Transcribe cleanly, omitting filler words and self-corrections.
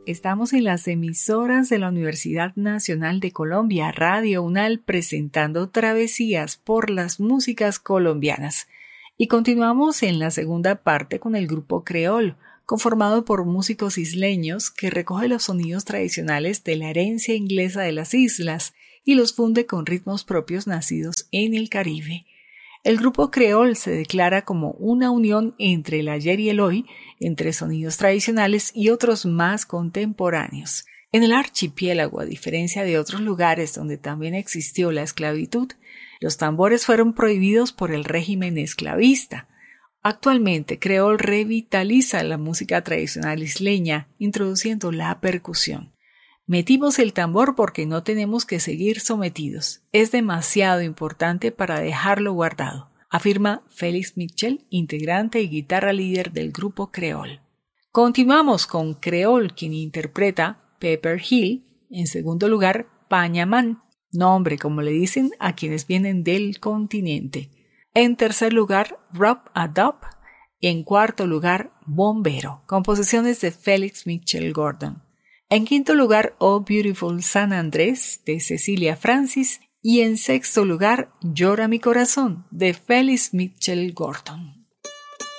Estamos en las emisoras de la Universidad Nacional de Colombia, Radio UNAL, presentando travesías por las músicas colombianas. Y continuamos en la segunda parte con el grupo Creol, conformado por músicos isleños que recoge los sonidos tradicionales de la herencia inglesa de las islas y los funde con ritmos propios nacidos en el Caribe. El grupo Creol se declara como una unión entre el ayer y el hoy, entre sonidos tradicionales y otros más contemporáneos. En el archipiélago, a diferencia de otros lugares donde también existió la esclavitud, los tambores fueron prohibidos por el régimen esclavista. Actualmente, Creol revitaliza la música tradicional isleña, introduciendo la percusión. Metimos el tambor porque no tenemos que seguir sometidos. Es demasiado importante para dejarlo guardado, afirma Félix Mitchell, integrante y guitarra líder del grupo Creol. Continuamos con Creol, quien interpreta Pepper Hill, en segundo lugar Pañamán, nombre como le dicen a quienes vienen del continente. En tercer lugar Rub a Dub y en cuarto lugar Bombero, composiciones de Félix Mitchell Gordon. En quinto lugar, Oh Beautiful San Andrés, de Cecilia Francis, y en sexto lugar, Llora mi corazón, de Félix Mitchell Gordon.